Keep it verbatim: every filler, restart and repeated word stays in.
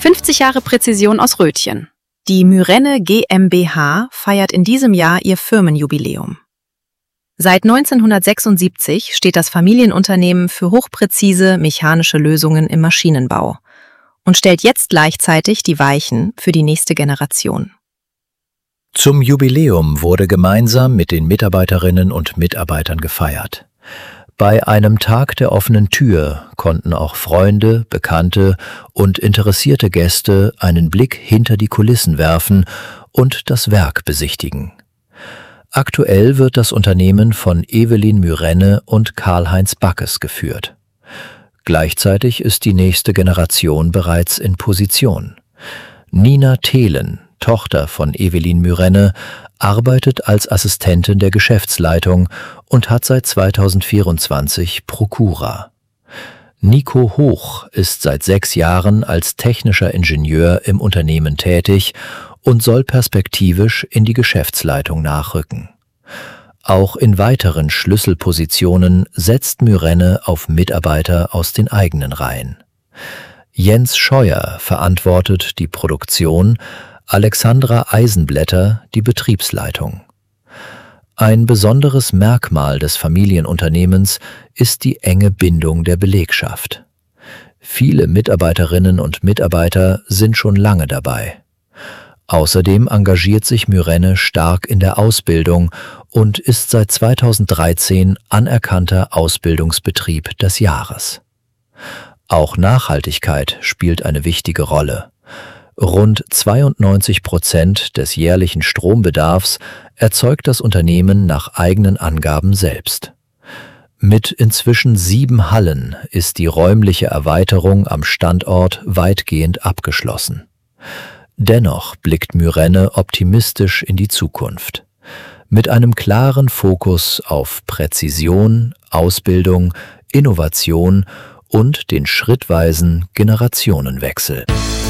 fünfzig Jahre Präzision aus Rötchen. Die Myrenne GmbH feiert in diesem Jahr ihr Firmenjubiläum. Seit neunzehnhundertsechsundsiebzig steht das Familienunternehmen für hochpräzise mechanische Lösungen im Maschinenbau und stellt jetzt gleichzeitig die Weichen für die nächste Generation. Zum Jubiläum wurde gemeinsam mit den Mitarbeiterinnen und Mitarbeitern gefeiert. Bei einem Tag der offenen Tür konnten auch Freunde, Bekannte und interessierte Gäste einen Blick hinter die Kulissen werfen und das Werk besichtigen. Aktuell wird das Unternehmen von Evelyn Myrenne und Karl-Heinz Backes geführt. Gleichzeitig ist die nächste Generation bereits in Position. Nina Thelen, Tochter von Evelyn Myrenne, arbeitet als Assistentin der Geschäftsleitung und hat seit zweitausendvierundzwanzig Prokura. Nico Hoch ist seit sechs Jahren als technischer Ingenieur im Unternehmen tätig und soll perspektivisch in die Geschäftsleitung nachrücken. Auch in weiteren Schlüsselpositionen setzt Myrenne auf Mitarbeiter aus den eigenen Reihen. Jens Scheuer verantwortet die Produktion, Alexandra Eisenblätter die Betriebsleitung. Ein besonderes Merkmal des Familienunternehmens ist die enge Bindung der Belegschaft. Viele Mitarbeiterinnen und Mitarbeiter sind schon lange dabei. Außerdem engagiert sich Myrenne stark in der Ausbildung und ist seit zweitausenddreizehn anerkannter Ausbildungsbetrieb des Jahres. Auch Nachhaltigkeit spielt eine wichtige Rolle. Rund zweiundneunzig Prozent des jährlichen Strombedarfs erzeugt das Unternehmen nach eigenen Angaben selbst. Mit inzwischen sieben Hallen ist die räumliche Erweiterung am Standort weitgehend abgeschlossen. Dennoch blickt Myrenne optimistisch in die Zukunft. Mit einem klaren Fokus auf Präzision, Ausbildung, Innovation und den schrittweisen Generationenwechsel.